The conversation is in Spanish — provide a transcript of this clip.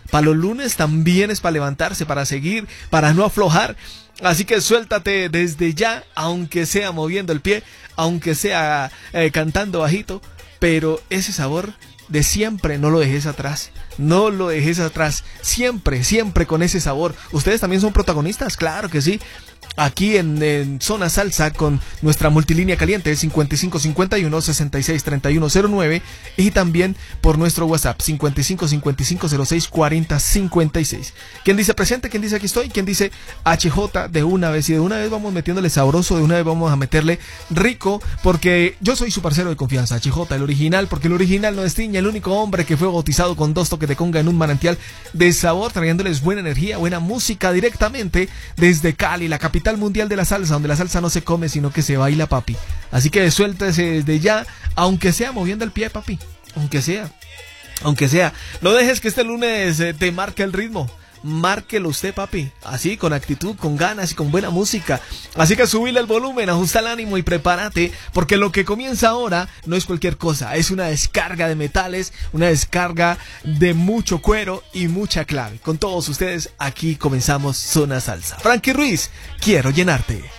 Para los lunes también es para levantarse, para seguir, para no aflojar. Así que suéltate desde ya, aunque sea moviendo el pie, aunque sea cantando bajito, pero ese sabor de siempre no lo dejes atrás. No lo dejes atrás. Siempre, siempre con ese sabor. ¿Ustedes también son protagonistas? Claro que sí. Aquí en Zona Salsa con nuestra multilínea caliente 5551-663109 y también por nuestro WhatsApp 5555064056. ¿Quién dice presente? ¿Quién dice aquí estoy? ¿Quién dice HJ de una vez? Y de una vez vamos metiéndole sabroso, de una vez vamos a meterle rico, porque yo soy su parcero de confianza, HJ, el original, porque el original no destiña, el único hombre que fue bautizado con 2 toques de conga en un manantial de sabor, trayéndoles buena energía, buena música directamente desde Cali, la capital mundial de la salsa, donde la salsa no se come sino que se baila, papi. Así que suéltese desde ya, aunque sea moviendo el pie, papi, aunque sea, no dejes que este lunes te marque el ritmo. Márquelo usted, papi, así, con actitud, con ganas y con buena música. Así que subile el volumen, ajusta el ánimo y prepárate, porque lo que comienza ahora no es cualquier cosa, es una descarga de metales, una descarga de mucho cuero y mucha clave. Con todos ustedes, aquí comenzamos Zona Salsa. Frankie Ruiz, quiero llenarte.